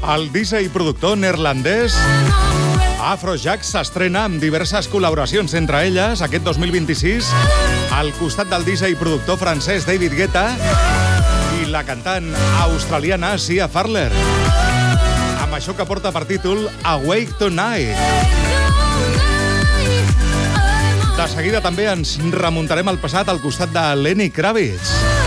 El DJ i productor neerlandès Afrojack s'estrena amb diverses col·laboracions, entre elles, aquest 2026, al costat del DJ i productor francès David Guetta i la cantant australiana Sia Furler, amb això que porta per títol Awake Tonight. De seguida també ens remuntarem al passat al costat de Lenny Kravitz.